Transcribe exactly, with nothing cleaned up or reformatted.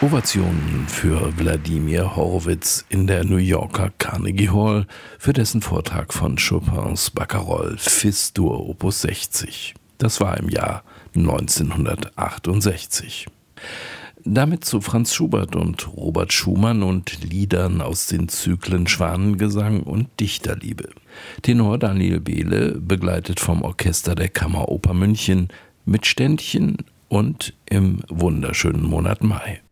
Ovationen für Wladimir Horowitz in der New Yorker Carnegie Hall für dessen Vortrag von Chopins Barcarolle Fis-Dur Opus sechzig. Das war im Jahr neunzehnhundertachtundsechzig. Damit zu Franz Schubert und Robert Schumann und Liedern aus den Zyklen Schwanengesang und Dichterliebe. Tenor Daniel Behle, begleitet vom Orchester der Kammeroper München, mit Ständchen und im wunderschönen Monat Mai.